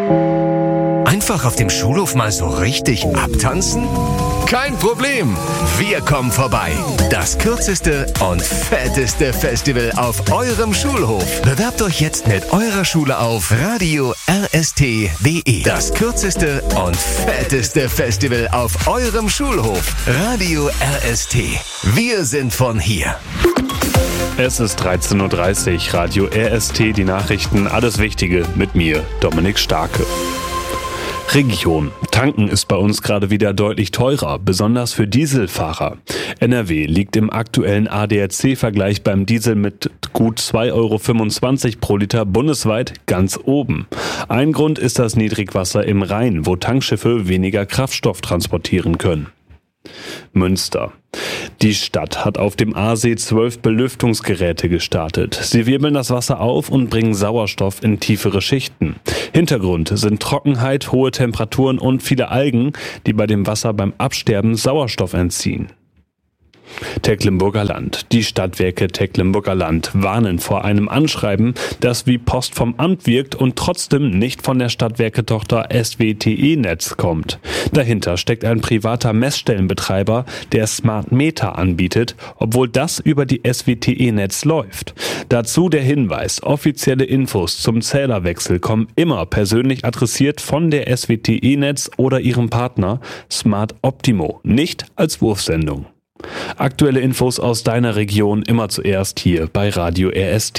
Einfach auf dem Schulhof mal so richtig abtanzen? Kein Problem, wir kommen vorbei. Das kürzeste und fetteste Festival auf eurem Schulhof. Bewerbt euch jetzt mit eurer Schule auf Radio RST.de. Das kürzeste und fetteste Festival auf eurem Schulhof. Radio RST. Wir sind von hier. Es ist 13.30 Uhr, Radio RST, die Nachrichten, alles Wichtige mit mir, Dominik Starke. Region. Tanken ist bei uns gerade wieder deutlich teurer, besonders für Dieselfahrer. NRW liegt im aktuellen ADAC-Vergleich beim Diesel mit gut 2,25 € pro Liter bundesweit ganz oben. Ein Grund ist das Niedrigwasser im Rhein, wo Tankschiffe weniger Kraftstoff transportieren können. Münster. Die Stadt hat auf dem Aasee 12 Belüftungsgeräte gestartet. Sie wirbeln das Wasser auf und bringen Sauerstoff in tiefere Schichten. Hintergrund sind Trockenheit, hohe Temperaturen und viele Algen, die bei dem Wasser beim Absterben Sauerstoff entziehen. Tecklenburger Land. Die Stadtwerke Tecklenburger Land warnen vor einem Anschreiben, das wie Post vom Amt wirkt und trotzdem nicht von der Stadtwerke-Tochter SWTE-Netz kommt. Dahinter steckt ein privater Messstellenbetreiber, der Smart Meter anbietet, obwohl das über die SWTE-Netz läuft. Dazu der Hinweis, offizielle Infos zum Zählerwechsel kommen immer persönlich adressiert von der SWTE-Netz oder ihrem Partner Smart Optimo, nicht als Wurfsendung. Aktuelle Infos aus deiner Region immer zuerst hier bei Radio RST.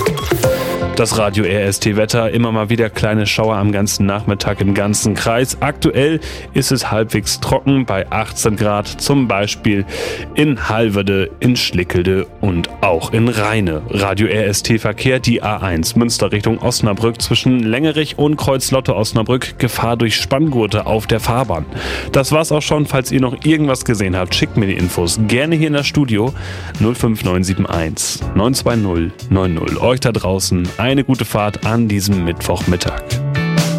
Das Radio RST-Wetter, immer mal wieder kleine Schauer am ganzen Nachmittag im ganzen Kreis. Aktuell ist es halbwegs trocken bei 18 Grad, zum Beispiel in Halverde, in Schlickelde und auch in Rheine. Radio RST-Verkehr, die A1 Münster Richtung Osnabrück zwischen Längerich und Kreuzlotte-Osnabrück, Gefahr durch Spanngurte auf der Fahrbahn. Das war's auch schon, falls ihr noch irgendwas gesehen habt, schickt mir die Infos gerne hier in das Studio 05971 920 90. Euch da draußen eine gute Fahrt an diesem Mittwochmittag.